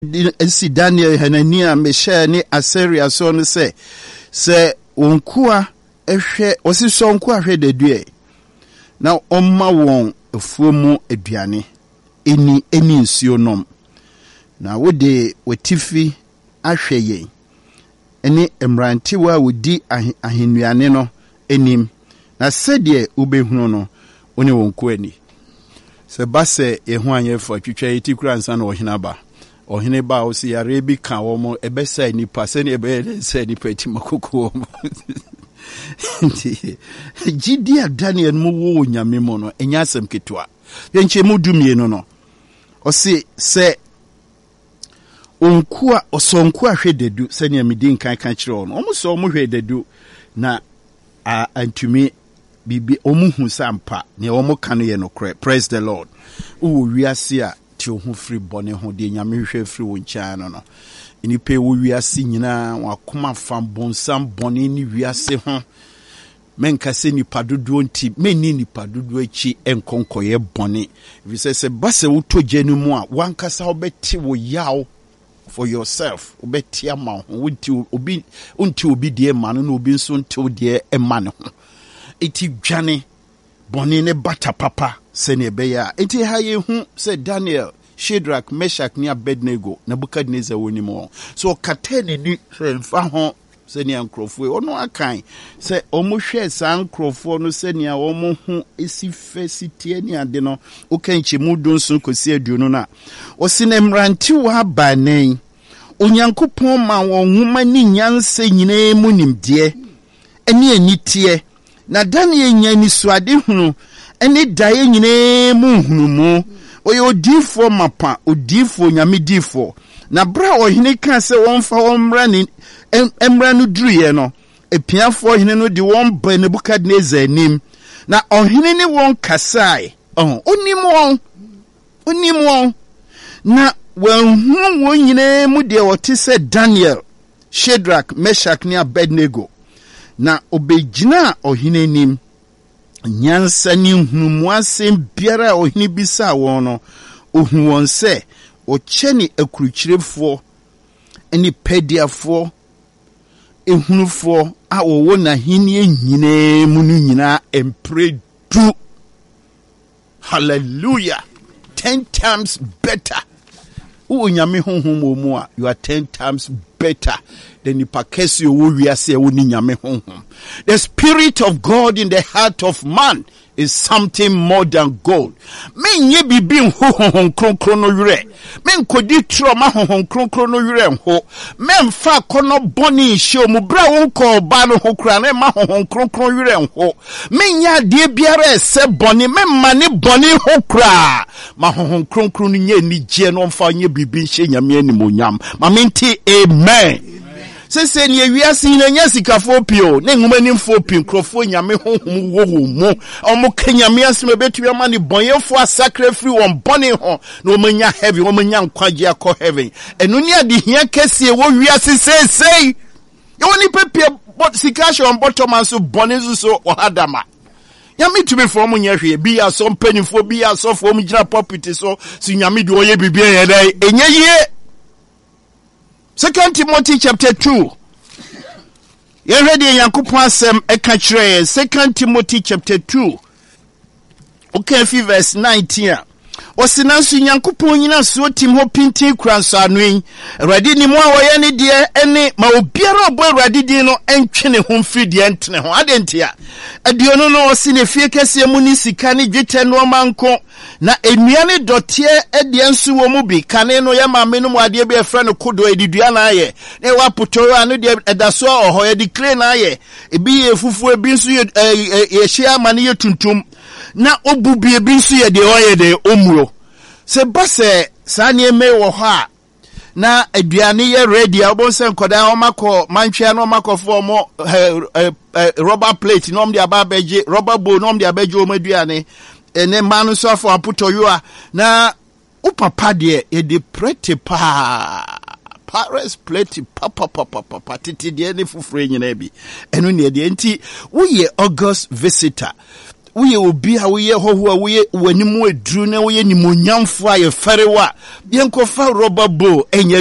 si Daniel Hanania Mishael ni Aseria so no se onkua ehwe osiso onkua hwe dedue na omma won efuomu aduane eni nsuo nom na wode watifi ahwe ye eni emrantiwa wodi ahenuane no enim na sede ubehunu no oni wonku ani se base ehu anyefo twitwa yiti kura nsa na ohina ba ohine ba o si yare bi ka wo mo ebesa nipa se ne ebe se nipa ti makoko mo Gidia Daniel mu wo nyame mo no enya asem ketwa yenche mu dumie no o si se onkua osonku ahwe dedu se ne amidin kan kire no omo so omo hwe dedu na antumi bibi omuhu sampa ne omo kanu ye no kre. Praise the Lord. Wo wiase a ti ohu free bone ho de nyame hwe free wo ncha no inipe wo wiase nyina wakoma fam bonsam bone ni wiase ho menka se nipa dodo nti menni nipa dodo achi enkonkoye bone if se base wo tojenu mu a wankasa obeti wo yaw for yourself obeti ama ho unti obi de ma no obi nso nti de ema ne ho eti dwane bone ne bata papa se ne be ya eti ha ye hu se Daniel Shadrach Meshach ni Abednego Nebukadnezar woni mo so katene ni se mfa ho se ne ankrofo ono akan se omo hwe san ankrofo no se ne omo hu esife sitie ni ade no okanchi mudu nso kosi aduonu na o sinemranti wa banen onyankopon ma won huma ni nyanse nyina mu nimde eni anitie na Daniel nyani suade hunu eni dae nyina mu hunu mu oyo odifo mapa odifo nyame difo na bra ohine kan se wonfa wonmra ni emra no duruye no epiafo ohine no de won ba Nebukadnezar nim na ohine ni won kasai onim won na won won nyina mu de wote se Daniel Shadrach Meshach ni Abednego na obegina ohine nim nyansa ni hunu asem biara ohine bisa won no ohu won se ocheni akuruchirefo eni pediafo ehunufo a wowo na hini nyina mu nyina empredu. Hallelujah. 10 times better. Unyame honhom mu a you are 10 times better than the pakesi wo wiase wo ni nyame honhom. The spirit of God in the heart of man is something more than gold. Men ye bibi honhom kronkron no yure. Men kodi trauma honhom kronkron no yure ho. Men fa kono boni hye mu bra won ko ba no ho kra na ma honhom kronkron yure ho. Men ya de biara se boni men mane boni ho kra. Ma honhom kronkron nye ni je no mfa nye bibi hye nyame animonyam. Ma menti amen. Se ni wiase ni nya sikafo pio ne ngumani mfo pin krofo nyame honhom wo mu omo kanyame asem betu ya mani bonyefo asakre free won bone ho na omanya heaven omanya nkwaje akọ heaven enu ni ade hia kese wo wiase sei e woni pepie sikasho on bottom so bone so ohadama nyame tumi fo mo nya hwe bi ya so mpanifo bi ya so fo mo gina property so si nyame de oye bibia ye dai enye ye 2 Timothy chapter 2. You ready Yankopon asem eka kire 2 Timothy chapter 2. Okay, verse 19. Osinansu Yankopon nyina so tim ho pintin kranso anwen. Awurade ni mo a woye ne de ene ma obiara obo awurade din no entwe ne ho mfidi entene ho adentia. Aduono no osine fie kese mu ni sika ne dwete no manko na enuane dotie ede nsu wo mu bi kane no ya maame no mu ade be efra no kodo edidua na aye na wa potoro anu de edaso oho ya declare na aye ebi efufu ebi nsu ye hia mane ye tuntum na obubie bi nsu ye de oye de omuro se base sane eme wo ho a na aduane ye ready obonse nkoda omako manhwe na omako fo mo rubber plate no mde ababeje rubber bowl no mde abeje o maduane ene manu so for aputoyo a na upapa de e de prete pa Paris plate papa titi de ne fufure nyina bi eno ne de enti wo ye August visitor woyɛ obi a woyɛ hɔho a woyɛ wanimu aduru na woyɛ nimonyamfo a yɛfɛre wa yɛnkɔfa rubber bowl ɛnyɛ